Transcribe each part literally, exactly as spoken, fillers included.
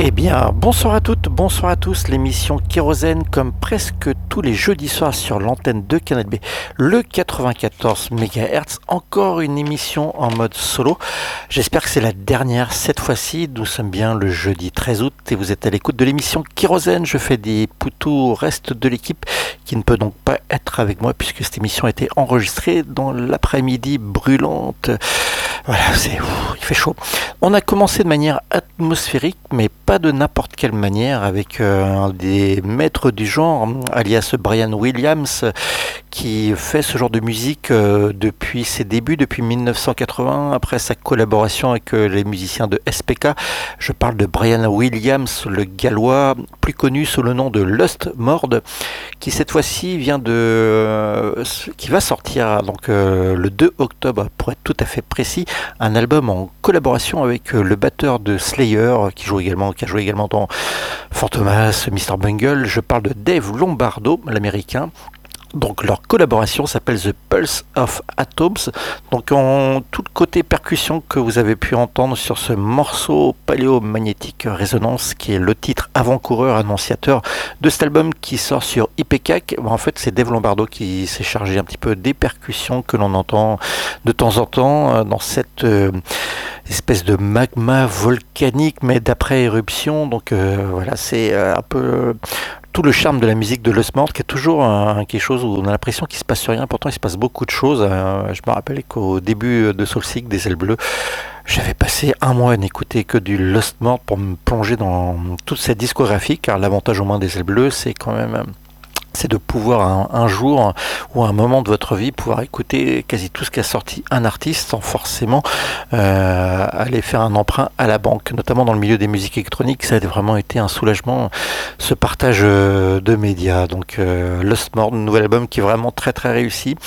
Eh bien, bonsoir à toutes, bonsoir à tous. L'émission Kérosène, comme presque tous les jeudis soirs sur l'antenne de Canal B, le quatre-vingt-quatorze mégahertz. Encore une émission en mode solo. J'espère que c'est la dernière cette fois-ci. Nous sommes bien le jeudi treize août et vous êtes à l'écoute de l'émission Kérosène. Je fais des poutous au reste de l'équipe qui ne peut donc pas être avec moi puisque cette émission a été enregistrée dans l'après-midi brûlante. Voilà, c'est, ouf, il fait chaud. On a commencé de manière atmosphérique, mais pas de n'importe quelle manière, avec euh, un des maîtres du genre, alias Brian Williams, qui fait ce genre de musique euh, depuis ses débuts, depuis mille neuf cent quatre-vingts, après sa collaboration avec euh, les musiciens de S P K. Je parle de Brian Williams, le gallois, plus connu sous le nom de Lust Mord, qui cette fois-ci vient de, euh, qui va sortir donc euh, le deux octobre, pour être tout à fait précis, un album en collaboration avec euh, le batteur de Slayer, qui joue également, qui a joué également dans Fantomas, mister Bungle. Je parle de Dave Lombardo, l'américain. Donc leur collaboration s'appelle The Pulse of Atoms. Donc en tout le côté percussion que vous avez pu entendre sur ce morceau Paléomagnétique Résonance, qui est le titre avant-coureur annonciateur de cet album qui sort sur Ipecac. En fait, c'est Dave Lombardo qui s'est chargé un petit peu des percussions que l'on entend de temps en temps dans cette euh, espèce de magma volcanique, mais d'après éruption. Donc euh, voilà, c'est euh, un peu euh, tout le charme de la musique de Lust Mord, qui est toujours un, quelque chose où on a l'impression qu'il se passe rien, pourtant il se passe beaucoup de choses. Euh, je me rappelle qu'au début de Soulseek, des ailes bleues, j'avais passé un mois à n'écouter que du Lust Mord pour me plonger dans toute cette discographie, car l'avantage au moins des ailes bleues, c'est quand même... c'est de pouvoir un, un jour ou un moment de votre vie pouvoir écouter quasi tout ce qu'a sorti un artiste sans forcément euh, aller faire un emprunt à la banque, notamment dans le milieu des musiques électroniques. Ça a vraiment été un soulagement, ce partage de médias. Donc euh, Lust Mord, nouvel album qui est vraiment très très réussi.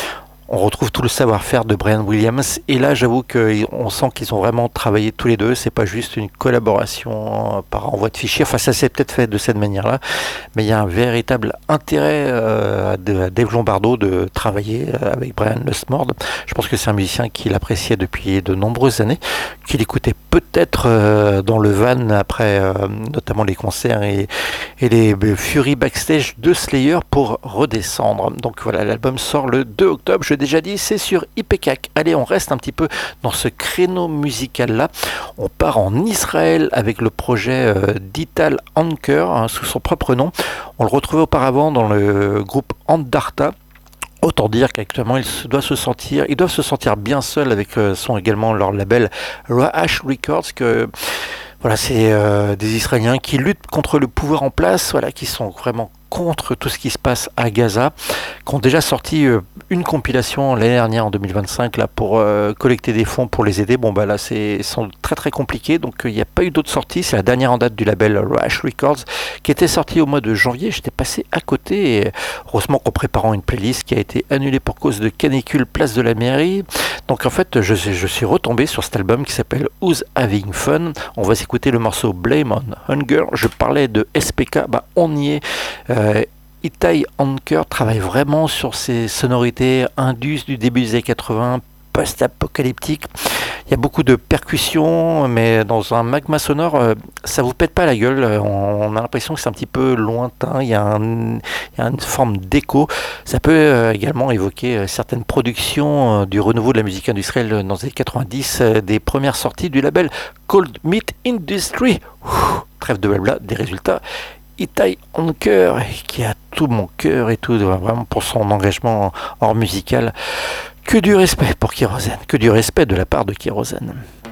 On retrouve tout le savoir-faire de Brian Williams, et là j'avoue qu'on sent qu'ils ont vraiment travaillé tous les deux. C'est pas juste une collaboration par envoi de fichiers, enfin ça s'est peut-être fait de cette manière-là, mais il y a un véritable intérêt euh, de Dave Lombardo de travailler avec Brian Lust Mord. Je pense que c'est un musicien qu'il appréciait depuis de nombreuses années, qu'il écoutait peut-être euh, dans le van après euh, notamment les concerts et, et les Fury backstage de Slayer pour redescendre. Donc voilà, l'album sort le deux octobre. Je déjà dit, c'est sur Ipecac. Allez, on reste un petit peu dans ce créneau musical-là. On part en Israël avec le projet euh, d'Ital Anker, hein, sous son propre nom. On le retrouvait auparavant dans le groupe Andarta. Autant dire qu'actuellement, il se doit se sentir, ils doivent se sentir bien seuls avec euh, son également leur label Rahash Records, que voilà, c'est euh, des Israéliens qui luttent contre le pouvoir en place, voilà, qui sont vraiment contre tout ce qui se passe à Gaza, qui ont déjà sorti euh, une compilation l'année dernière en deux mille vingt-cinq là pour euh, collecter des fonds pour les aider. Bon bah là c'est sont très très compliqué, donc il euh, n'y a pas eu d'autres sorties. C'est la dernière en date du label Rahash Records qui était sortie au mois de janvier. J'étais passé à côté, et heureusement qu'en préparant une playlist qui a été annulée pour cause de canicule place de la mairie. Donc en fait je, je suis retombé sur cet album qui s'appelle Who's Having Fun. On va s'écouter le morceau Blame on Hunger. Je parlais de S P K, bah on y est. Euh, Itai Anker travaille vraiment sur ces sonorités indus du début des années quatre-vingts, post-apocalyptique. Il y a beaucoup de percussions, mais dans un magma sonore, euh, ça vous pète pas la gueule. On, on a l'impression que c'est un petit peu lointain. Il y a, un, il y a une forme d'écho. Ça peut euh, également évoquer euh, certaines productions euh, du renouveau de la musique industrielle dans les années quatre-vingt-dix, euh, des premières sorties du label Cold Meat Industry. Ouh, trêve de blabla, des résultats. Itai Anker, qui a tout mon cœur et tout, vraiment pour son engagement hors musical. Que du respect pour Kérosène, que du respect de la part de Kérosène.